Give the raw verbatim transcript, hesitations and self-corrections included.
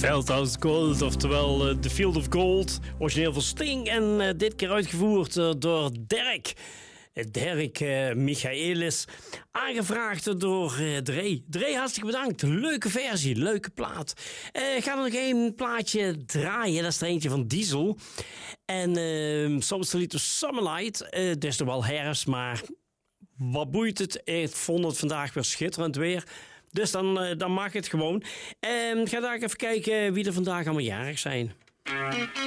Veldhouse Gold, oftewel uh, The Field of Gold. Origineel van Sting en uh, dit keer uitgevoerd uh, door Derek. Derek uh, Michaelis. Aangevraagd door uh, Dre. Dre, hartstikke bedankt. Leuke versie, leuke plaat. Uh, gaan we nog één plaatje draaien. Dat is er eentje van Diesel. En uh, soms de lied Summerlight. Uh, het is toch wel herfst, maar wat boeit het? Ik vond het vandaag weer schitterend weer. Dus dan, uh, dan mag het gewoon. Uh, ga daar even kijken wie er vandaag allemaal jarig zijn.